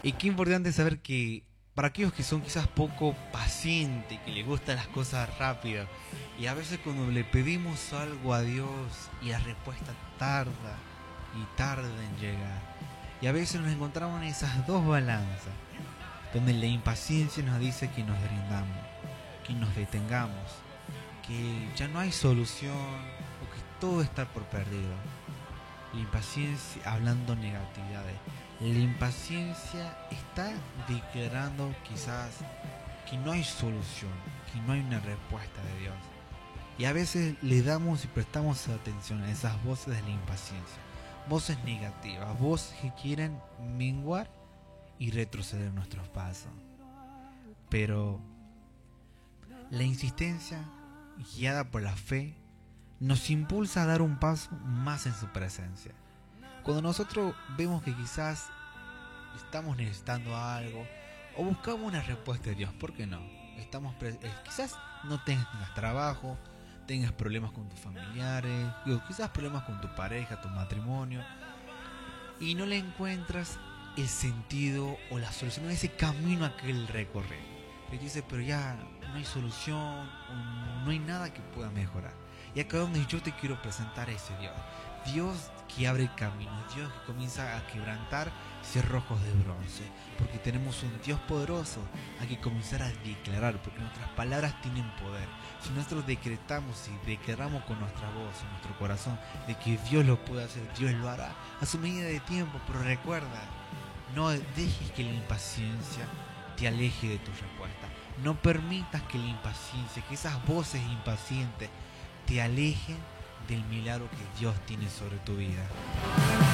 Y qué importante saber que para aquellos que son quizás poco pacientes, que les gustan las cosas rápidas, y a veces cuando le pedimos algo a Dios y la respuesta tarda y tarda en llegar, y a veces nos encontramos en esas dos balanzas, donde la impaciencia nos dice que nos rindamos, que nos detengamos, que ya no hay solución o que todo está por perdido. La impaciencia, hablando negatividades, la impaciencia está declarando quizás que no hay solución, que no hay una respuesta de Dios. Y a veces le damos y prestamos atención a esas voces de la impaciencia, voces negativas, voces que quieren menguar y retroceder nuestros pasos. Pero la insistencia, guiada por la fe, nos impulsa a dar un paso más en su presencia. Cuando nosotros vemos que quizás estamos necesitando algo o buscamos una respuesta de Dios, ¿por qué no? Quizás no tengas trabajo, tengas problemas con tus familiares, quizás problemas con tu pareja, tu matrimonio, y no le encuentras el sentido o la solución, ese camino a que él recorre. Y dice, pero ya no hay solución, no hay nada que pueda mejorar. Y acá donde yo te quiero presentar a ese Dios. Dios que abre caminos, Dios que comienza a quebrantar cerrojos de bronce. Porque tenemos un Dios poderoso. Hay que comenzar a declarar, porque nuestras palabras tienen poder. Si nosotros decretamos y declaramos con nuestra voz, en nuestro corazón, de que Dios lo puede hacer, Dios lo hará a su medida de tiempo. Pero recuerda, no dejes que la impaciencia te aleje de tu respuesta. No permitas que la impaciencia, que esas voces impacientes te alejen del milagro que Dios tiene sobre tu vida.